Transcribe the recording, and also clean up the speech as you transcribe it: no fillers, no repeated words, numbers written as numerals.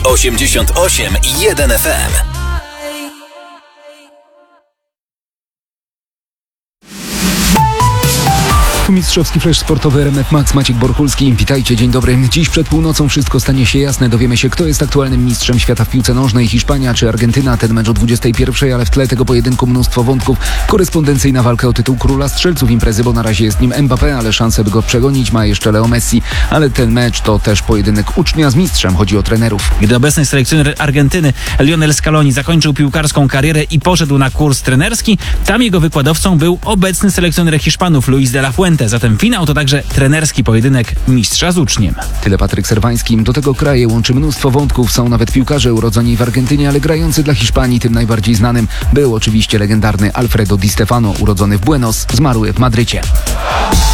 88,1 FM. Mistrzowski flash sportowy RMF Max, Maciek Borchulski. Witajcie, dzień dobry. Dziś przed północą wszystko stanie się jasne. Dowiemy się, kto jest aktualnym mistrzem świata w piłce nożnej, Hiszpania czy Argentyna. Ten mecz o 21, ale w tle tego pojedynku mnóstwo wątków. Korespondencyjna walka o tytuł króla strzelców imprezy, bo na razie jest nim Mbappé, ale szansę, by go przegonić ma jeszcze Leo Messi. Ale ten mecz to też pojedynek ucznia z mistrzem. Chodzi o trenerów. Gdy obecny selekcjoner Argentyny Lionel Scaloni zakończył piłkarską karierę i poszedł na kurs trenerski, tam jego wykładowcą był obecny selekcjoner Hiszpanów Luis de la Fuente. Zatem finał to także trenerski pojedynek mistrza z uczniem. Tyle Patryk Serwański. Do tego kraje łączy mnóstwo wątków. Są nawet piłkarze urodzeni w Argentynie, ale grający dla Hiszpanii. Tym najbardziej znanym był oczywiście legendarny Alfredo Di Stefano, urodzony w Buenos, zmarły w Madrycie.